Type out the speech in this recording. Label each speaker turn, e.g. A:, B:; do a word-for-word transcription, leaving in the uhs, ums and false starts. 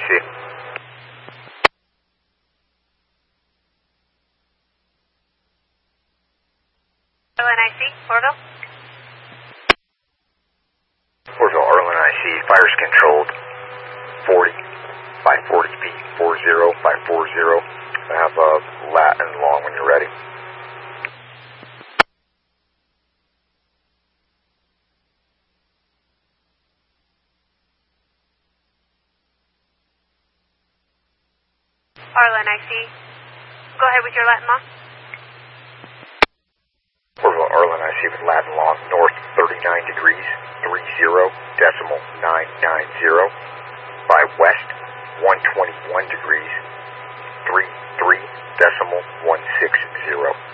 A: C.
B: Arlen I C, Orville.
A: Orville, Arlen I C, fire's controlled, forty by forty feet, four zero by four zero. I have a lat and long when you're ready.
B: Arlen I C. Go ahead with your Latin long.
A: Orville, Arlen I C with Latin long, north thirty-nine degrees, three zero decimal nine nine zero, by west one twenty-one degrees, three three decimal one six zero.